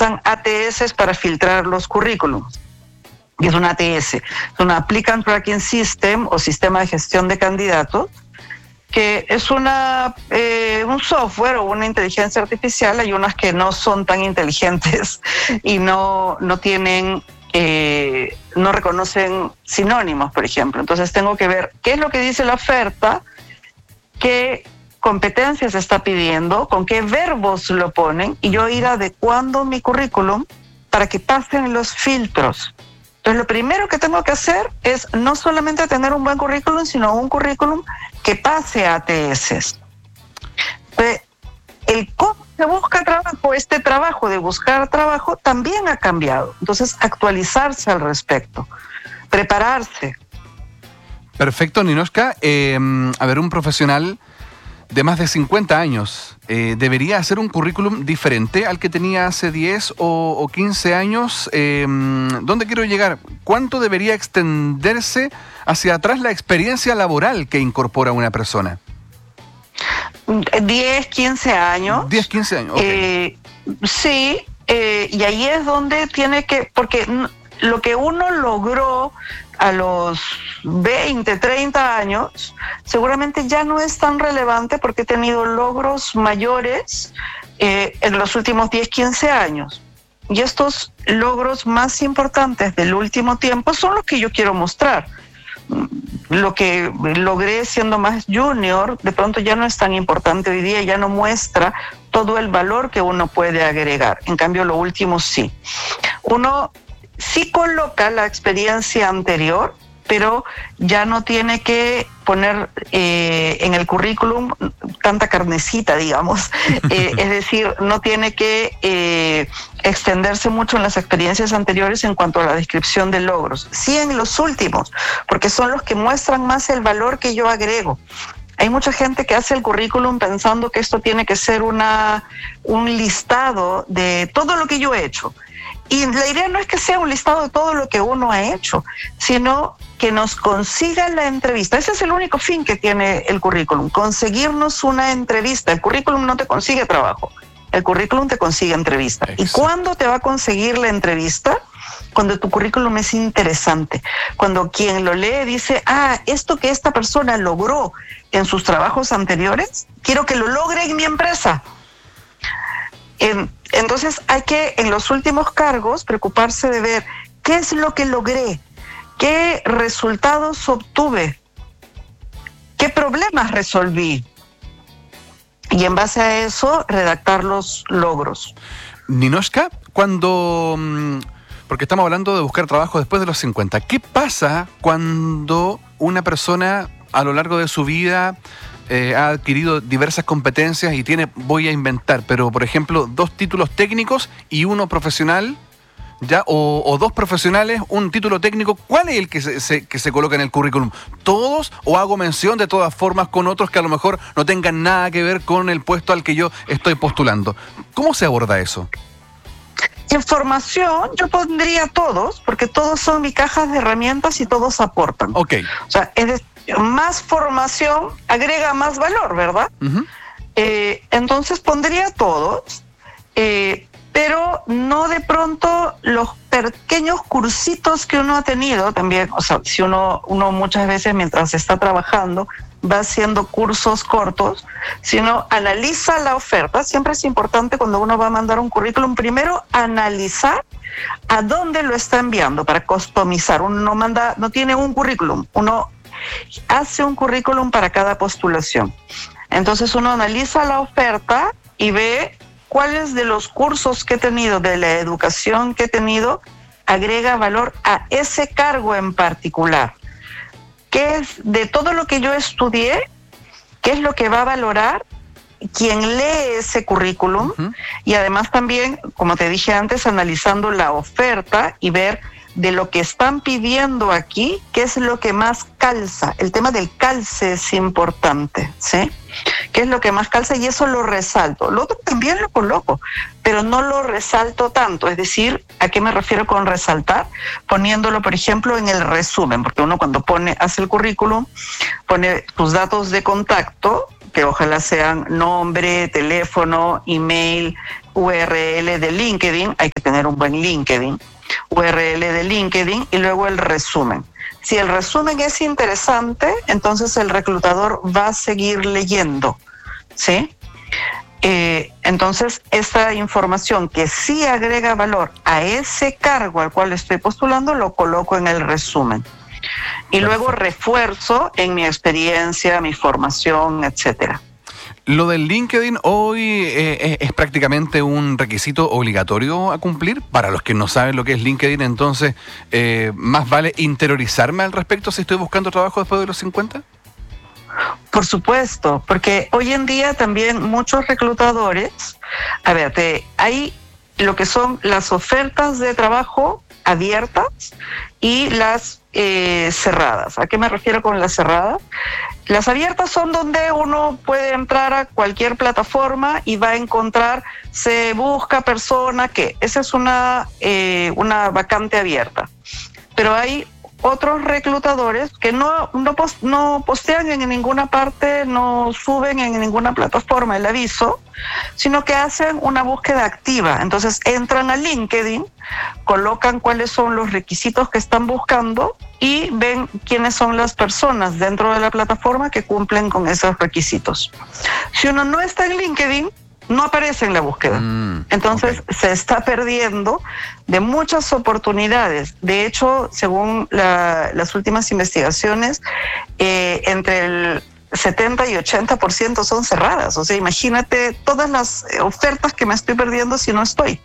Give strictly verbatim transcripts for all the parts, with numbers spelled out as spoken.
usan A T S para filtrar los currículums. Y es una A T S, es una Applicant Tracking System o sistema de gestión de candidatos, que es una eh, un software o una inteligencia artificial. Hay unas que no son tan inteligentes y no, no tienen, eh, no reconocen sinónimos, por ejemplo. Entonces tengo que ver qué es lo que dice la oferta, qué competencias está pidiendo, con qué verbos lo ponen, y yo ir adecuando mi currículum para que pasen los filtros. Entonces, lo primero que tengo que hacer es no solamente tener un buen currículum, sino un currículum que pase a A T S. El cómo se busca trabajo, este trabajo de buscar trabajo también ha cambiado. Entonces, actualizarse al respecto, prepararse. Perfecto, Ninoshka. Eh, a ver, un profesional de más de cincuenta años, eh, ¿debería hacer un currículum diferente al que tenía hace diez o, o quince años? Eh, ¿Dónde quiero llegar? ¿Cuánto debería extenderse hacia atrás la experiencia laboral que incorpora una persona? diez, quince años. diez, quince años, okay. Eh, sí, eh, y ahí es donde tiene que, porque lo que uno logró a los veinte, treinta años, seguramente ya no es tan relevante porque he tenido logros mayores eh, en los últimos diez, quince años. Y estos logros más importantes del último tiempo son los que yo quiero mostrar. Lo que logré siendo más junior, de pronto ya no es tan importante hoy día, ya no muestra todo el valor que uno puede agregar. En cambio, lo último sí. Uno sí coloca la experiencia anterior, pero ya no tiene que poner eh, en el currículum tanta carnecita, digamos. Eh, es decir, no tiene que eh, extenderse mucho en las experiencias anteriores en cuanto a la descripción de logros. Sí en los últimos, porque son los que muestran más el valor que yo agrego. Hay mucha gente que hace el currículum pensando que esto tiene que ser una, un listado de todo lo que yo he hecho. Y la idea no es que sea un listado de todo lo que uno ha hecho, sino que nos consiga la entrevista. Ese es el único fin que tiene el currículum, conseguirnos una entrevista. El currículum no te consigue trabajo, el currículum te consigue entrevista. Exacto. ¿Y cuándo te va a conseguir la entrevista? Cuando tu currículum es interesante, cuando quien lo lee dice, ah, esto que esta persona logró en sus trabajos anteriores, quiero que lo logre en mi empresa. Entonces hay que, en los últimos cargos, preocuparse de ver qué es lo que logré, qué resultados obtuve, qué problemas resolví. Y en base a eso, redactar los logros. Ninoshka, cuando... Porque estamos hablando de buscar trabajo después de los cincuenta. ¿Qué pasa cuando una persona a lo largo de su vida eh, ha adquirido diversas competencias y tiene, voy a inventar, pero por ejemplo, dos títulos técnicos y uno profesional, ya o, o dos profesionales, un título técnico? ¿Cuál es el que se, se, que se coloca en el currículum? ¿Todos o hago mención de todas formas con otros que a lo mejor no tengan nada que ver con el puesto al que yo estoy postulando? ¿Cómo se aborda eso? En formación yo pondría todos, porque todos son mi caja de herramientas y todos aportan. Ok. O sea, es decir, más formación agrega más valor, ¿verdad? Uh-huh. Eh, entonces pondría todos, eh, pero no de pronto los pequeños cursitos que uno ha tenido también. O sea, si uno, uno muchas veces mientras está trabajando va haciendo cursos cortos, sino analiza la oferta. Siempre es importante cuando uno va a mandar un currículum, primero analizar a dónde lo está enviando para customizar. Uno no manda, no tiene un currículum, uno hace un currículum para cada postulación. Entonces uno analiza la oferta y ve cuáles de los cursos que he tenido, de la educación que he tenido, agrega valor a ese cargo en particular. ¿Qué es de todo lo que yo estudié? ¿Qué es lo que va a valorar quien lee ese currículum? Uh-huh. Y además también, como te dije antes, analizando la oferta y ver de lo que están pidiendo aquí, qué es lo que más calza. El tema del calce es importante, ¿sí? ¿Qué es lo que más calza? Y eso lo resalto. Lo otro también lo coloco, pero no lo resalto tanto. Es decir, ¿a qué me refiero con resaltar? Poniéndolo, por ejemplo, en el resumen, porque uno cuando pone, hace el currículum, pone tus datos de contacto, que ojalá sean nombre, teléfono, email, U R L de LinkedIn. Hay que tener un buen LinkedIn, U R L de LinkedIn y luego el resumen. Si el resumen es interesante, entonces el reclutador va a seguir leyendo, ¿sí? Eh, entonces, esta información que sí agrega valor a ese cargo al cual estoy postulando, lo coloco en el resumen. Y luego refuerzo en mi experiencia, mi formación, etcétera. Lo del LinkedIn hoy eh, es prácticamente un requisito obligatorio a cumplir. Para los que no saben lo que es LinkedIn, entonces, eh, ¿más vale interiorizarme al respecto si estoy buscando trabajo después de los cincuenta? Por supuesto, porque hoy en día también muchos reclutadores, a ver, te, hay lo que son las ofertas de trabajo abiertas y las eh, cerradas. ¿A qué me refiero con las cerradas? Las abiertas son donde uno puede entrar a cualquier plataforma y va a encontrar, se busca persona que, esa es una, eh, una vacante abierta. Pero hay otros reclutadores que no, no, post, no postean en ninguna parte, no suben en ninguna plataforma el aviso, sino que hacen una búsqueda activa. Entonces entran a LinkedIn, colocan cuáles son los requisitos que están buscando y ven quiénes son las personas dentro de la plataforma que cumplen con esos requisitos. Si uno no está en LinkedIn, no aparece en la búsqueda. Mm, Entonces okay. se está perdiendo de muchas oportunidades. De hecho, según la, las últimas investigaciones, eh, entre el setenta y ochenta por ciento son cerradas. O sea, imagínate todas las ofertas que me estoy perdiendo si no estoy.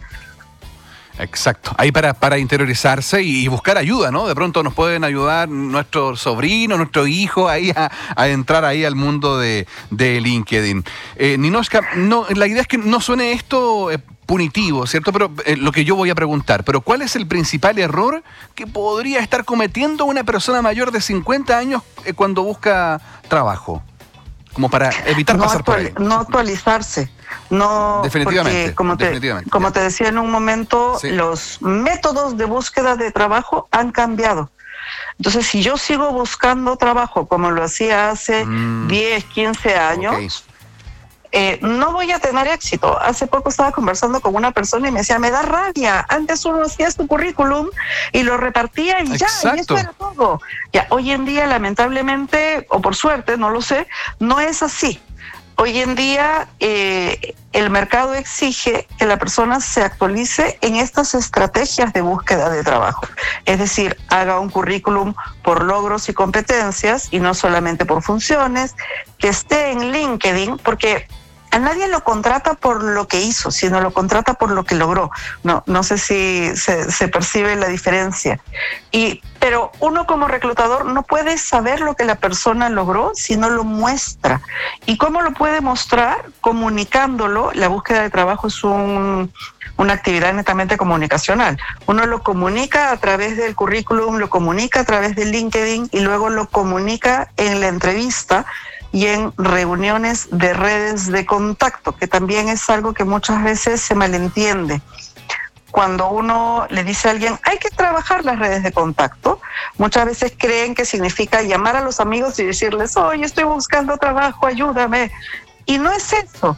Exacto, ahí para, para interiorizarse y, y buscar ayuda, ¿no? De pronto nos pueden ayudar nuestro sobrino, nuestro hijo ahí a, a entrar ahí al mundo de, de LinkedIn. Eh, Ninotchka, no, la idea es que no suene esto eh, punitivo, ¿cierto? Pero eh, lo que yo voy a preguntar, ¿pero cuál es el principal error que podría estar cometiendo una persona mayor de cincuenta años eh, cuando busca trabajo? Como para evitar no pasar actual, por ahí. No actualizarse. No, definitivamente, porque como, definitivamente. Te, como te decía en un momento, sí. Los métodos de búsqueda de trabajo han cambiado. Entonces, si yo sigo buscando trabajo como lo hacía hace mm. diez, quince años, okay. eh, no voy a tener éxito. Hace poco estaba conversando con una persona y me decía, me da rabia. Antes uno hacía su currículum y lo repartía y Exacto. ya, y eso era todo. Ya, hoy en día, lamentablemente, o por suerte, no lo sé, no es así. Hoy en día eh, el mercado exige que la persona se actualice en estas estrategias de búsqueda de trabajo. Es decir, haga un currículum por logros y competencias y no solamente por funciones, que esté en LinkedIn, porque a nadie lo contrata por lo que hizo, sino lo contrata por lo que logró. No, no sé si se, se percibe la diferencia. Y, pero uno como reclutador no puede saber lo que la persona logró si no lo muestra. ¿Y cómo lo puede mostrar? Comunicándolo. La búsqueda de trabajo es un, una actividad netamente comunicacional. Uno lo comunica a través del currículum, lo comunica a través de LinkedIn y luego lo comunica en la entrevista y en reuniones de redes de contacto, que también es algo que muchas veces se malentiende. Cuando uno le dice a alguien, hay que trabajar las redes de contacto, muchas veces creen que significa llamar a los amigos y decirles, oye, estoy buscando trabajo, ayúdame. Y no es eso.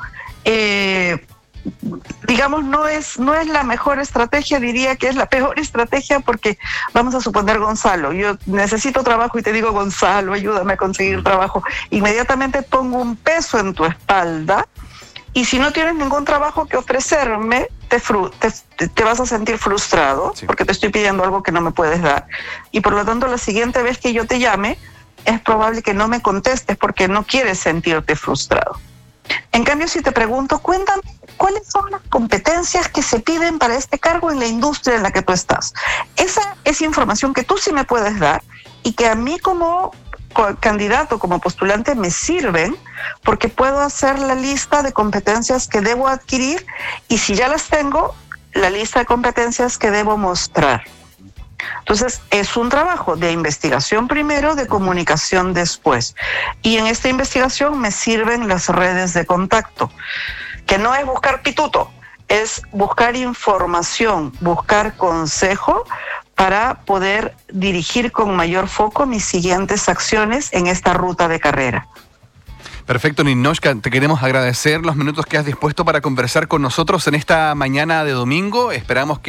Eh, digamos, no es, no es la mejor estrategia, diría que es la peor estrategia, porque vamos a suponer, Gonzalo, yo necesito trabajo y te digo, Gonzalo, ayúdame a conseguir trabajo. Inmediatamente pongo un peso en tu espalda y si no tienes ningún trabajo que ofrecerme, te, fru- te, te vas a sentir frustrado, sí. Porque te estoy pidiendo algo que no me puedes dar. Y por lo tanto, la siguiente vez que yo te llame, es probable que no me contestes porque no quieres sentirte frustrado. En cambio, si te pregunto, cuéntame, ¿cuáles son las competencias que se piden para este cargo en la industria en la que tú estás? Esa es información que tú sí me puedes dar y que a mí como candidato, como postulante, me sirven porque puedo hacer la lista de competencias que debo adquirir y si ya las tengo, la lista de competencias que debo mostrar. Entonces, es un trabajo de investigación primero, de comunicación después. Y en esta investigación me sirven las redes de contacto, que no es buscar pituto, es buscar información, buscar consejo para poder dirigir con mayor foco mis siguientes acciones en esta ruta de carrera. Perfecto, Ninotchka, te queremos agradecer los minutos que has dispuesto para conversar con nosotros en esta mañana de domingo. Esperamos que